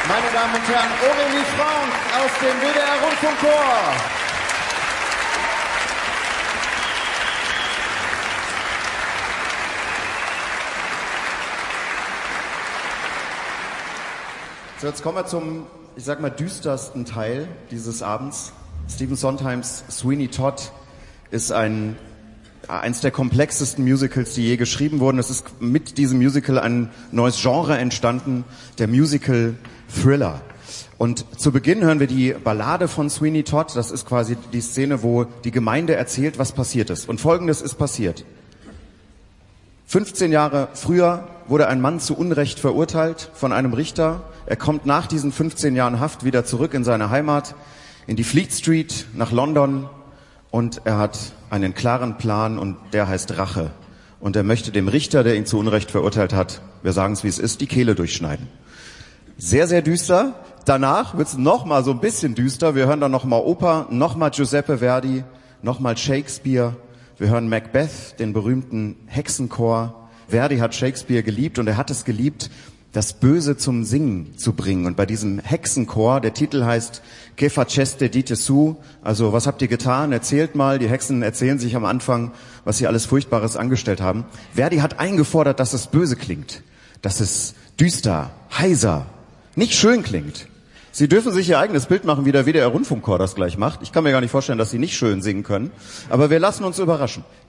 Meine Damen und Herren, Aurélie Franck aus dem WDR Rundfunkchor. So, jetzt kommen wir zum, ich sag mal, düstersten Teil dieses Abends. Stephen Sondheims Sweeney Todd ist eins der komplexesten Musicals, die je geschrieben wurden. Es ist mit diesem Musical ein neues Genre entstanden, der Musical-Thriller. Und zu Beginn hören wir die Ballade von Sweeney Todd. Das ist quasi die Szene, wo die Gemeinde erzählt, was passiert ist. Und Folgendes ist passiert. 15 Jahre früher wurde ein Mann zu Unrecht verurteilt von einem Richter. Er kommt nach diesen 15 Jahren Haft wieder zurück in seine Heimat, in die Fleet Street, nach London. Und er hat einen klaren Plan und der heißt Rache. Und er möchte dem Richter, der ihn zu Unrecht verurteilt hat, wir sagen es wie es ist, die Kehle durchschneiden. Sehr, sehr düster. Danach wird es nochmal so ein bisschen düster. Wir hören dann nochmal Oper, nochmal Giuseppe Verdi, nochmal Shakespeare. Wir hören Macbeth, den berühmten Hexenchor. Verdi hat Shakespeare geliebt und er hat es geliebt, das Böse zum Singen zu bringen. Und bei diesem Hexenchor, der Titel heißt Che faceste dite su, also was habt ihr getan? Erzählt mal. Die Hexen erzählen sich am Anfang, was sie alles Furchtbares angestellt haben. Verdi hat eingefordert, dass es böse klingt, dass es düster, heiser, nicht schön klingt. Sie dürfen sich ihr eigenes Bild machen, wie der WDR Rundfunkchor das gleich macht. Ich kann mir gar nicht vorstellen, dass sie nicht schön singen können. Aber wir lassen uns überraschen.